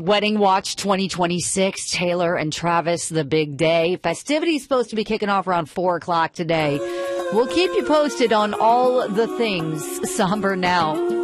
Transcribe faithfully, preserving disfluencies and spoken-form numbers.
Wedding Watch twenty twenty-six, Taylor and Travis, the big day. Festivities supposed to be kicking off around four o'clock today. We'll keep you posted on all the things somber now.